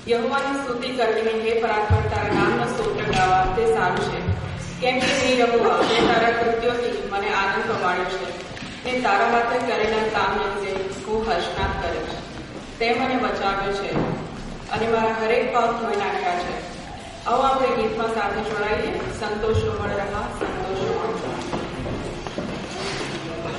યહોવાની સ્તુતિ કરવી, હે પરાત્પર તારા નામનો સ્તોત્ર ગાવા તે સારું છે. કેમ કે હે યહોવા, મેં તારા કૃત્યોથી મને આનંદ પમાડ્યો છે, ને તારા હાથે કરેલા કામને લીધે હું હર્ષનાદ કરીશ. તે મને બચાવ્યો છે અને મારા હરેક પાપ ધોઈ નાખ્યા છે. આવો આપણે ગીતમાં સાથે જોડાઈએ. સંતોષો મળ રહા, સંતોષો